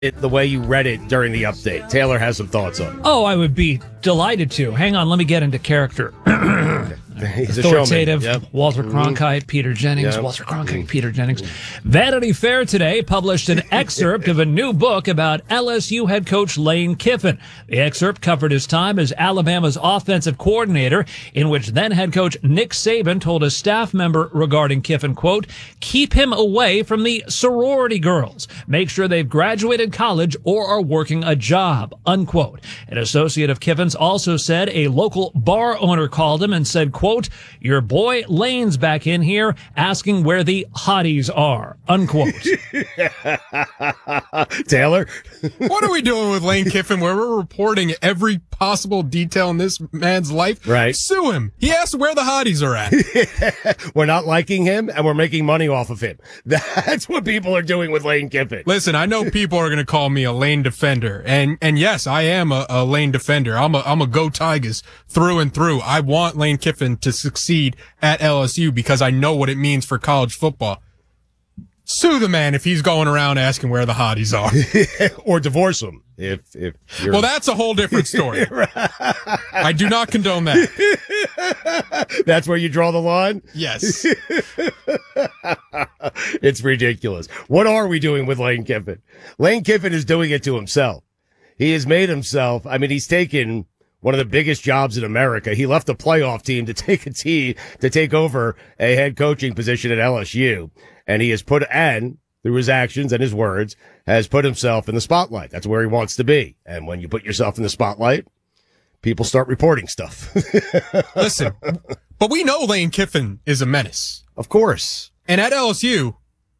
it the way you read it during the update. Taylor has some thoughts on it. Oh, I would be delighted to. Hang on, let me get into character. He's Authoritative. a showman. Yep. Walter Cronkite, Peter Jennings. Yep. Walter Cronkite, Peter Jennings. Vanity Fair today published an excerpt of a new book about LSU head coach Lane Kiffin. The excerpt covered his time as Alabama's offensive coordinator, in which then head coach Nick Saban told a staff member regarding Kiffin, quote, "Keep him away from the sorority girls. Make sure they've graduated college or are working a job," unquote. An associate of Kiffin's also said a local bar owner called him and said, quote, "Your boy Lane's back in here asking where the hotties are," unquote. Taylor? What are we doing with Lane Kiffin where we're reporting every possible detail in this man's life? Right. Sue him. He asked where the hotties are at. We're not liking him, and we're making money off of him. That's what people are doing with Lane Kiffin. Listen, I know people are going to call me a Lane defender, and yes, I am a Lane defender. I'm a Go Tigers through and through. I want Lane Kiffin to succeed at LSU because I know what it means for college football. Sue the man if he's going around asking where the hotties are. Or divorce him. If you're... Well, that's a whole different story. I do not condone that. That's where you draw the line? Yes. It's ridiculous. What are we doing with Lane Kiffin? Lane Kiffin is doing it to himself. He has made himself, he's taken one of the biggest jobs in America. He left a playoff team to take over a head coaching position at LSU. And he has through his actions and his words, has put himself in the spotlight. That's where he wants to be. And when you put yourself in the spotlight, people start reporting stuff. Listen, but we know Lane Kiffin is a menace. Of course. And at LSU,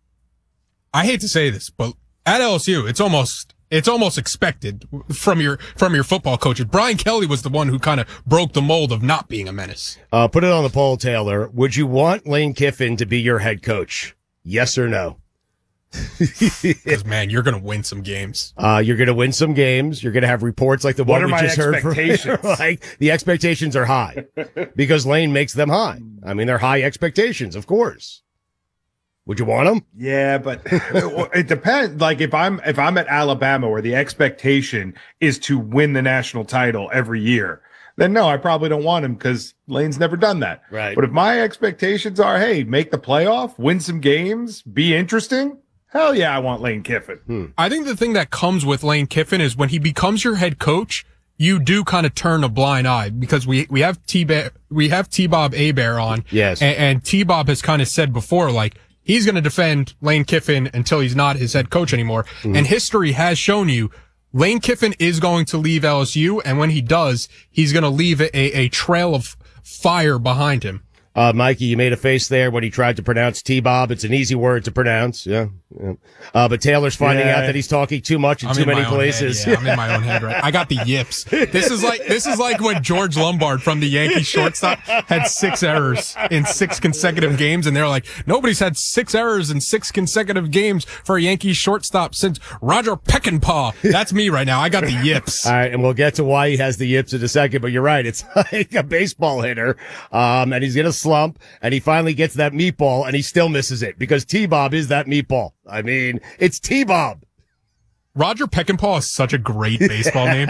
I hate to say this, but at LSU, it's almost expected from your football coaches. Brian Kelly was the one who kind of broke the mold of not being a menace. Put it on the poll, Taylor. Would you want Lane Kiffin to be your head coach? Yes or no? Because, man, you're going to win some games. You're going to win some games. You're going to have reports like the one we just heard from. Like, the expectations are high because Lane makes them high. They're high expectations, of course. Would you want them? Yeah, but it depends. Like if I'm at Alabama where the expectation is to win the national title every year, then no, I probably don't want him because Lane's never done that. Right. But if my expectations are, hey, make the playoff, win some games, be interesting, hell yeah, I want Lane Kiffin. I think the thing that comes with Lane Kiffin is when he becomes your head coach, you do kind of turn a blind eye because we have T-Bob Hebert on. Yes. And T-Bob has kind of said before, like, he's going to defend Lane Kiffin until he's not his head coach anymore. And history has shown you Lane Kiffin is going to leave LSU. And when he does, he's going to leave a trail of fire behind him. Mikey, you made a face there when he tried to pronounce T-Bob. It's an easy word to pronounce. Yeah. But Taylor's finding out that he's talking too much in too many places. I'm in my own head, right? I got the yips. This is like when George Lombard from the Yankees shortstop had 6 errors in 6 consecutive games. And they're like, nobody's had 6 errors in 6 consecutive games for a Yankees shortstop since Roger Peckinpah. That's me right now. I got the yips. All right. And we'll get to why he has the yips in a second, but you're right. It's like a baseball hitter. And he's going to slump and he finally gets that meatball and he still misses it because T-Bob is that meatball. It's T-Bob. Roger Peckinpah is such a great baseball name.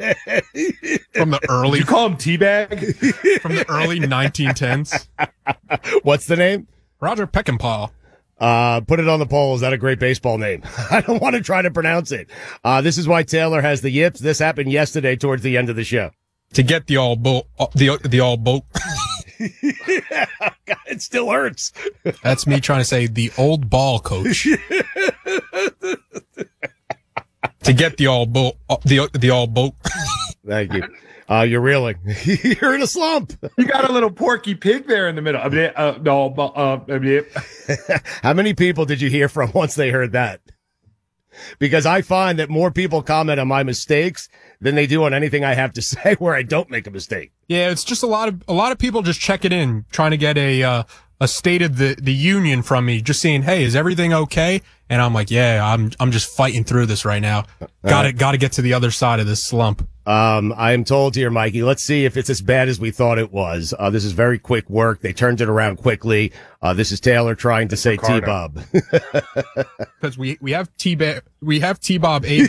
From the early... Did you call him Teabag? From the early 1910s. What's the name? Roger Peckinpah. Put it on the poll. Is that a great baseball name? I don't want to try to pronounce it. This is why Taylor has the yips. This happened yesterday towards the end of the show. To get the all boat, the all boat. God, it still hurts. That's me trying to say the old ball coach. To get the all boat, the all boat. Thank you. You're reeling. You're in a slump. You got a little Porky Pig there in the middle. How many people did you hear from once they heard that? Because I find that more people comment on my mistakes than they do on anything I have to say where I don't make a mistake. Yeah, it's just a lot of people just checking in, trying to get a state of the union from me, just saying, hey, is everything okay? And I'm like, yeah, I'm just fighting through this right now. Got to get to the other side of this slump. I am told here, Mikey, let's see if it's as bad as we thought it was. This is very quick work. They turned it around quickly. This is Taylor trying to say Ricardo. T-Bob. Because we have T-Bob A